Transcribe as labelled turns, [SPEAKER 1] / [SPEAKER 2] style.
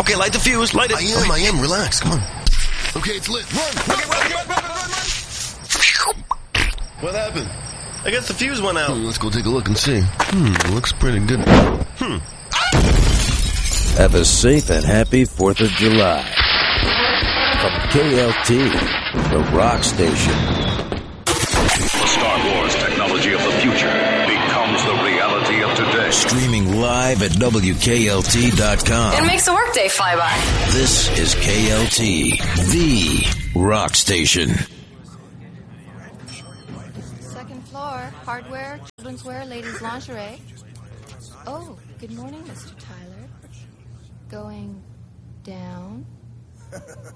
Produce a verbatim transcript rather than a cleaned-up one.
[SPEAKER 1] Okay, light the fuse. Light it.
[SPEAKER 2] I am, I am. Relax. Come on. Okay, it's lit. Run! Run, run, run, run, run, run.
[SPEAKER 1] What happened? I guess the fuse went out.
[SPEAKER 2] Hmm, let's go take a look and see. Hmm, looks pretty good.
[SPEAKER 1] Hmm.
[SPEAKER 3] Have a safe and happy fourth of July. From K L T, the rock station.
[SPEAKER 4] The Star Wars technology of the future becomes the reality of today.
[SPEAKER 3] Streaming live at W K L T dot com.
[SPEAKER 5] It makes a workday fly by.
[SPEAKER 3] This is K L T, the rock station.
[SPEAKER 6] Second floor, hardware, children's wear, ladies' lingerie. Oh, good morning, Mister Tyler. Going down.